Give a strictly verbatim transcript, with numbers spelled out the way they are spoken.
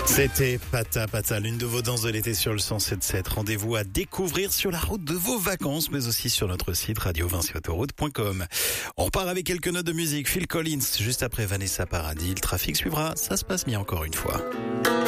C'était Pata Pata, l'une de vos danses de l'été sur le cent sept sept. Rendez-vous à découvrir sur la route de vos vacances, mais aussi sur notre site radio vinci autoroute point com. On repart avec quelques notes de musique. Phil Collins, juste après Vanessa Paradis. Le trafic suivra, ça se passe bien encore une fois.